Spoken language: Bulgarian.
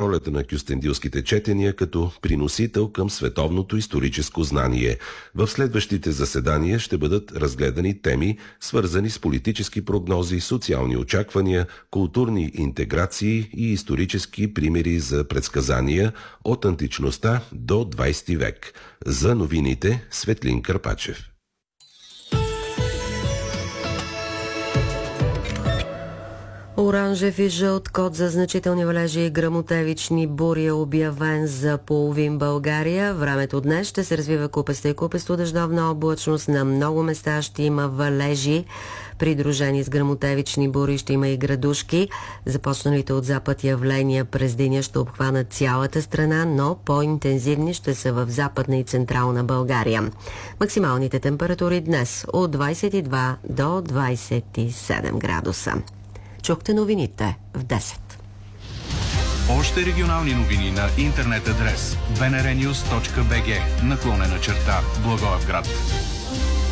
ролята на кюстендилските четения като приносител към световното историческо знание. В следващите заседания ще бъдат разгледани теми, свързани с политически прогнози, социални очаквания, културни интеграции и исторически примери за предсказания от античността до 20 век. За новините Светлин Карпачев. Оранжев и жълт код за значителни валежи и гръмотевични бури е обявен за половин България. Времето днес ще се развива купеста и купесто, дъждовна облачност. На много места ще има валежи, придружени с гръмотевични бури, ще има и градушки. Започналите от запад явления през деня ще обхванат цялата страна, но по-интензивни ще са в Западна и Централна България. Максималните температури днес от 22 до 27 градуса. Чухте новините в 10. Още регионални новини на интернет адрес bnrnews.bg /Благоевград.